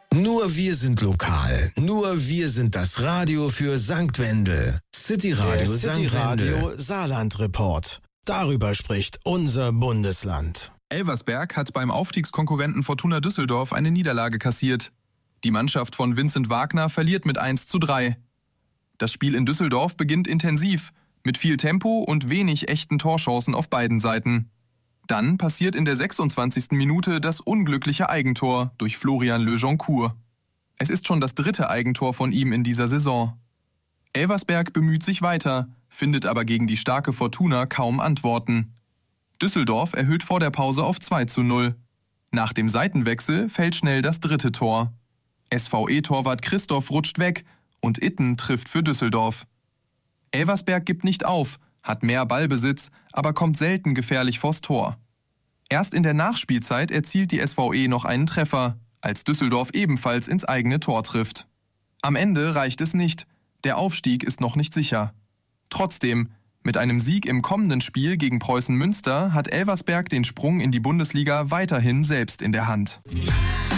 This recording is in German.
Nur wir sind lokal. Nur wir sind das Radio für St. Wendel. City Radio Der St. City Radio Wendel. Saarland Report. Darüber spricht unser Bundesland. Elversberg hat beim Aufstiegskonkurrenten Fortuna Düsseldorf eine Niederlage kassiert. Die Mannschaft von Vincent Wagner verliert mit 1:3. Das Spiel in Düsseldorf beginnt intensiv, mit viel Tempo und wenig echten Torchancen auf beiden Seiten. Dann passiert in der 26. Minute das unglückliche Eigentor durch Florian Lejoncourt. Es ist schon das 3. Eigentor von ihm in dieser Saison. Elversberg bemüht sich weiter, findet aber gegen die starke Fortuna kaum Antworten. Düsseldorf erhöht vor der Pause auf 2:0. Nach dem Seitenwechsel fällt schnell das 3. Tor. SVE-Torwart Christoph rutscht weg und Itten trifft für Düsseldorf. Elversberg gibt nicht auf, hat mehr Ballbesitz, aber kommt selten gefährlich vors Tor. Erst in der Nachspielzeit erzielt die SVE noch einen Treffer, als Düsseldorf ebenfalls ins eigene Tor trifft. Am Ende reicht es nicht, der Aufstieg ist noch nicht sicher. Trotzdem, mit einem Sieg im kommenden Spiel gegen Preußen Münster hat Elversberg den Sprung in die Bundesliga weiterhin selbst in der Hand.